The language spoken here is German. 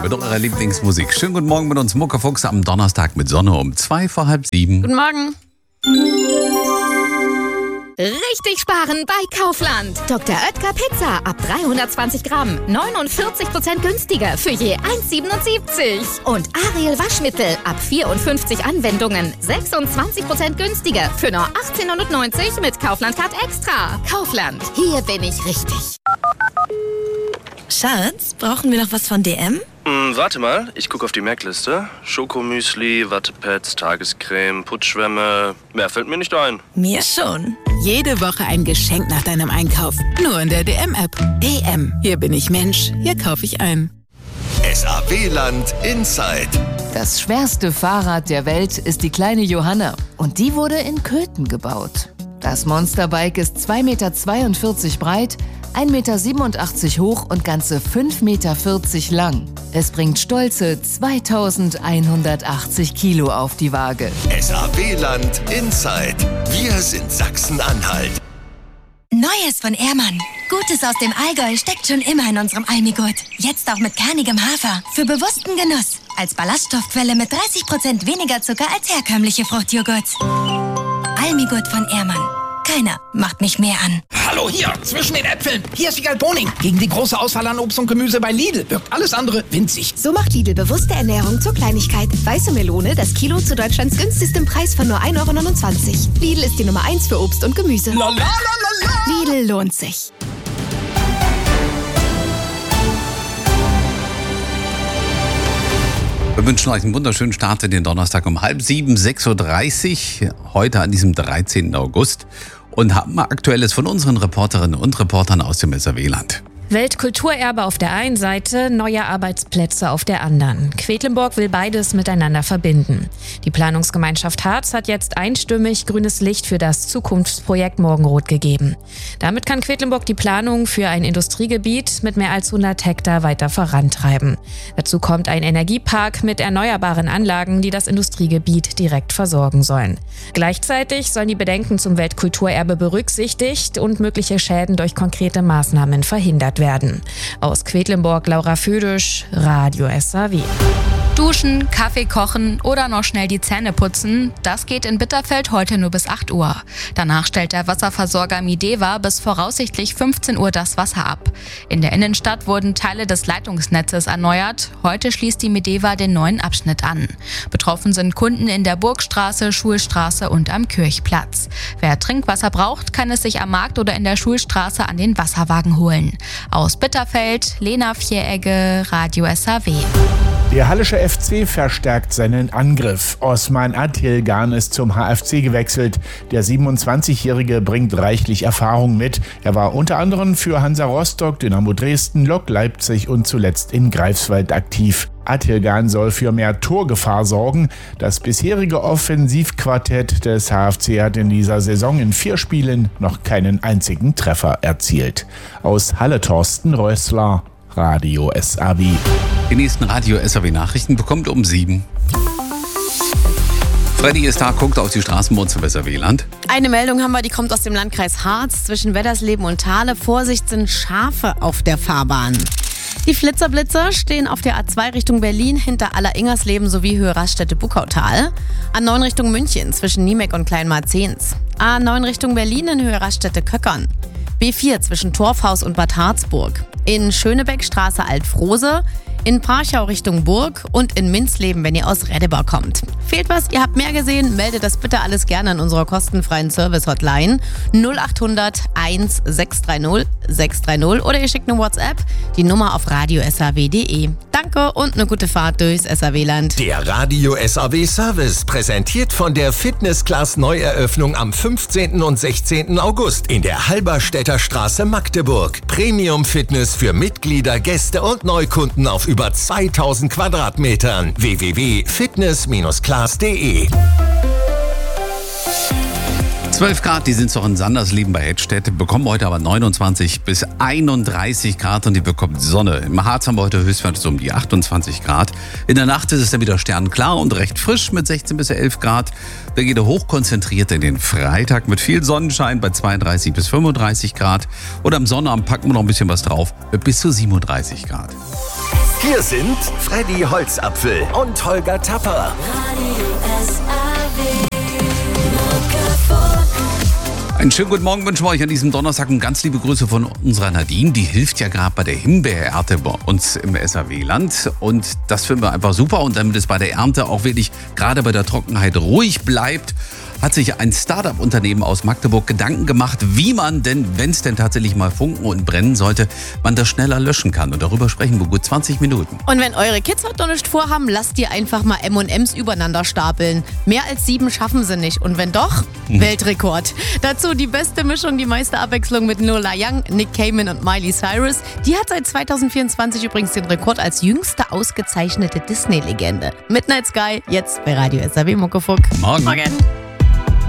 Mit eurer Lieblingsmusik. Schönen guten Morgen mit uns, Muckefuchs, am Donnerstag mit Sonne um 6:45. Guten Morgen. Richtig sparen bei Kaufland. Dr. Oetker Pizza ab 320 Gramm. 49% günstiger für je 1,77. Und Ariel Waschmittel ab 54 Anwendungen. 26% günstiger für nur 18,90 mit Kaufland Card Extra. Kaufland, hier bin ich richtig. Schatz, brauchen wir noch was von DM? Warte mal, ich gucke auf die Merkliste. Schokomüsli, Wattepads, Tagescreme, Putzschwämme. Mehr fällt mir nicht ein. Mir schon. Jede Woche ein Geschenk nach deinem Einkauf. Nur in der DM-App. DM. Hier bin ich Mensch. Hier kaufe ich ein. SAW-Land Inside. Das schwerste Fahrrad der Welt ist die kleine Johanna. Und die wurde in Köthen gebaut. Das Monsterbike ist 2,42 Meter breit, 1,87 Meter hoch und ganze 5,40 Meter lang. Es bringt stolze 2180 Kilo auf die Waage. SAW-Land Inside. Wir sind Sachsen-Anhalt. Neues von Ehrmann. Gutes aus dem Allgäu steckt schon immer in unserem Almigurt. Jetzt auch mit kernigem Hafer. Für bewussten Genuss. Als Ballaststoffquelle mit 30% weniger Zucker als herkömmliche Fruchtjoghurts. Almigurt von Ehrmann. Keiner macht mich mehr an. Hallo, hier, zwischen den Äpfeln. Hier ist Wiegald Boning. Gegen die große Auswahl an Obst und Gemüse bei Lidl wirkt alles andere winzig. So macht Lidl bewusste Ernährung zur Kleinigkeit. Weiße Melone, das Kilo zu Deutschlands günstigstem Preis von nur 1,29 €. Lidl ist die Nummer 1 für Obst und Gemüse. Lidl lohnt sich. Wir wünschen euch einen wunderschönen Start in den Donnerstag um 6:30, 6:30 Uhr, heute an diesem 13. August. Und haben wir Aktuelles von unseren Reporterinnen und Reportern aus dem SAW-Land. Weltkulturerbe auf der einen Seite, neue Arbeitsplätze auf der anderen. Quedlinburg will beides miteinander verbinden. Die Planungsgemeinschaft Harz hat jetzt einstimmig grünes Licht für das Zukunftsprojekt Morgenrot gegeben. Damit kann Quedlinburg die Planung für ein Industriegebiet mit mehr als 100 Hektar weiter vorantreiben. Dazu kommt ein Energiepark mit erneuerbaren Anlagen, die das Industriegebiet direkt versorgen sollen. Gleichzeitig sollen die Bedenken zum Weltkulturerbe berücksichtigt und mögliche Schäden durch konkrete Maßnahmen verhindert werden. Aus Quedlinburg, Laura Födisch, Radio SAW. Duschen, Kaffee kochen oder noch schnell die Zähne putzen, das geht in Bitterfeld heute nur bis 8 Uhr. Danach stellt der Wasserversorger Mideva bis voraussichtlich 15 Uhr das Wasser ab. In der Innenstadt wurden Teile des Leitungsnetzes erneuert. Heute schließt die Mideva den neuen Abschnitt an. Betroffen sind Kunden in der Burgstraße, Schulstraße und am Kirchplatz. Wer Trinkwasser braucht, kann es sich am Markt oder in der Schulstraße an den Wasserwagen holen. Aus Bitterfeld, Lena Vieregge, Radio SAW. Der Hallische FC verstärkt seinen Angriff. Osman Atilgan ist zum HFC gewechselt. Der 27-Jährige bringt reichlich Erfahrung mit. Er war unter anderem für Hansa Rostock, Dynamo Dresden, Lok Leipzig und zuletzt in Greifswald aktiv. Atilgan soll für mehr Torgefahr sorgen. Das bisherige Offensivquartett des HFC hat in dieser Saison in 4 Spielen noch keinen einzigen Treffer erzielt. Aus Halle Thorsten Rössler, Radio SAW. Die nächsten Radio SAW-Nachrichten bekommt um 7. Freddy ist da, guckt auf die Straßen bei uns im SAW-Land. Eine Meldung haben wir, die kommt aus dem Landkreis Harz. Zwischen Weddersleben und Thale. Vorsicht, sind Schafe auf der Fahrbahn. Die Flitzerblitzer stehen auf der A2 Richtung Berlin hinter Aller-Ingersleben sowie Höhe Raststätte-Buckautal. A9 Richtung München zwischen Niemek und Kleinmarzens. A9 Richtung Berlin in Höhe Raststätte-Köckern. B4 zwischen Torfhaus und Bad Harzburg. In Schönebeckstraße Altfrose. In Parchau Richtung Burg und in Minzleben, wenn ihr aus Redebau kommt. Fehlt was, ihr habt mehr gesehen, meldet das bitte alles gerne an unserer kostenfreien Service-Hotline 0800 1630 630 oder ihr schickt eine WhatsApp, die Nummer auf radiosaw.de. Danke und eine gute Fahrt durchs SAW-Land. Der Radio SAW-Service, präsentiert von der Fitness-Class-Neueröffnung am 15. und 16. August in der Halberstädter Straße Magdeburg. Premium-Fitness für Mitglieder, Gäste und Neukunden auf über 2000 Quadratmetern. www.fitness-class.de. 12 Grad, die sind noch in Sandersleben bei Hedstedt, bekommen heute aber 29 bis 31 Grad und die bekommen Sonne. Im Harz haben wir heute Höchstwerte so um die 28 Grad. In der Nacht ist es dann wieder sternklar und recht frisch mit 16 bis 11 Grad. Dann geht er hochkonzentriert in den Freitag mit viel Sonnenschein bei 32 bis 35 Grad. Und am Sonnabend packen wir noch ein bisschen was drauf mit bis zu 37 Grad. Hier sind Freddy Holzapfel und Holger Tapper. Einen schönen guten Morgen wünschen wir euch an diesem Donnerstag und ganz liebe Grüße von unserer Nadine. Die hilft ja gerade bei der Himbeerernte bei uns im SAW-Land und das finden wir einfach super. Und damit es bei der Ernte auch wirklich gerade bei der Trockenheit ruhig bleibt, hat sich ein Start-up-Unternehmen aus Magdeburg Gedanken gemacht, wie man denn, wenn es denn tatsächlich mal funken und brennen sollte, man das schneller löschen kann. Und darüber sprechen wir gut 20 Minuten. Und wenn eure Kids heute noch nicht vorhaben, lasst ihr einfach mal M&M's übereinander stapeln. Mehr als 7 schaffen sie nicht. Und wenn doch, Weltrekord. Dazu die beste Mischung, die meiste Abwechslung mit Lola Young, Nick Cayman und Miley Cyrus. Die hat seit 2024 übrigens den Rekord als jüngste ausgezeichnete Disney-Legende. Midnight Sky, jetzt bei Radio SAW Muckefuck. Morgen.